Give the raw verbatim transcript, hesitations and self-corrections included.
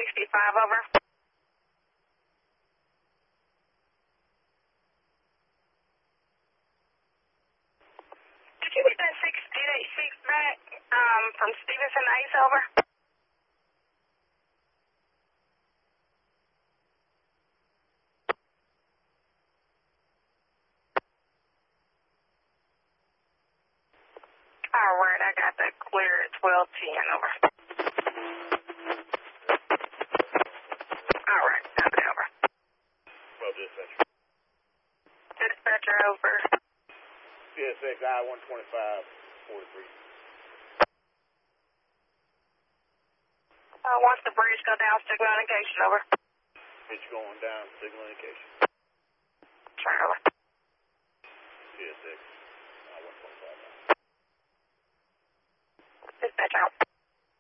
sixty-five, over. Did you get that six eight eight six back um, from Stevenson Ace, over? All right, I got that clear at twelve ten, over. All right, got it, over. Well, dispatcher. Dispatcher, over. C S X I one twenty-five forty-three. Uh, once the bridge go down, signal indication, over. It's going down, signal indication. Charlie. C S X I one twenty-five. Dispatch out.